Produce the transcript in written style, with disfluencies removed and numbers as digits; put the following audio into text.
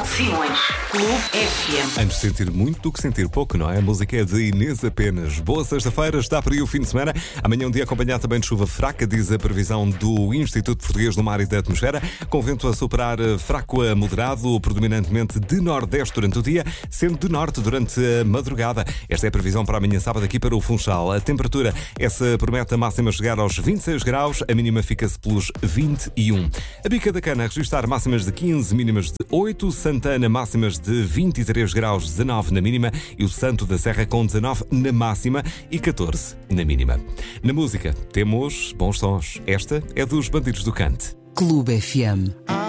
Simões, Clube FM. Antes de sentir muito do que sentir pouco, não é? A música é de Inês apenas. Boa sexta-feira, está por aí o fim de semana. Amanhã um dia acompanhado também de chuva fraca, diz a previsão do Instituto Português do Mar e da Atmosfera, com vento a superar fraco a moderado, predominantemente de nordeste durante o dia, sendo de norte durante a madrugada. Esta é a previsão para amanhã sábado aqui para o Funchal. A temperatura, essa promete a máxima chegar aos 26 graus, a mínima fica-se pelos 21. A Bica da Cana a registrar máximas de 15, mínimas de 8, Santana máximas de 23 graus, 19 na mínima, e o Santo da Serra com 19 na máxima e 14 na mínima. Na música temos bons sons. Esta é dos Bandidos do Cante. Clube FM.